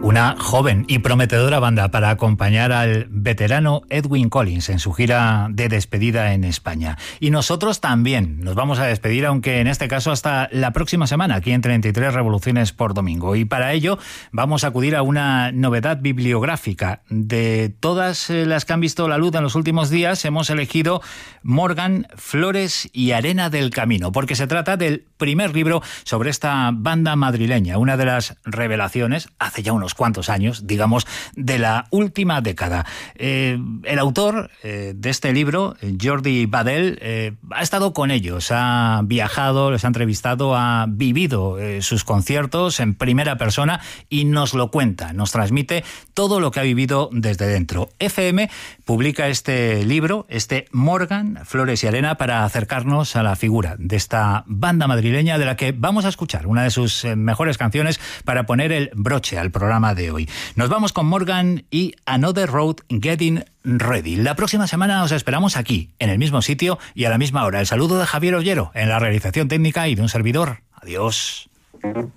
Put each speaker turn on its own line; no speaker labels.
Una joven y prometedora banda para acompañar al veterano Edwyn Collins en su gira de despedida en España. Y nosotros también nos vamos a despedir, aunque en este caso hasta la próxima semana, aquí en 33 Revoluciones por Domingo. Y para ello vamos a acudir a una novedad bibliográfica. De todas las que han visto la luz en los últimos días, hemos elegido Morgan, Flores y Arena del Camino, porque se trata del primer libro sobre esta banda madrileña, una de las revelaciones, hace ya unos cuantos años, digamos, de la última década. El autor de este libro, Jordi Badell, ha estado con ellos, ha viajado, les ha entrevistado, ha vivido sus conciertos en primera persona y nos lo cuenta, nos transmite todo lo que ha vivido desde dentro. FM publica este libro, este Morgan, Flores y Arena, para acercarnos a la figura de esta banda madrileña, de la que vamos a escuchar una de sus mejores canciones para poner el broche al programa de hoy. Nos vamos con Morgan y Another Road Getting Ready. La próxima semana os esperamos aquí, en el mismo sitio y a la misma hora. El saludo de Javier Ollero en la realización técnica y de un servidor. Adiós.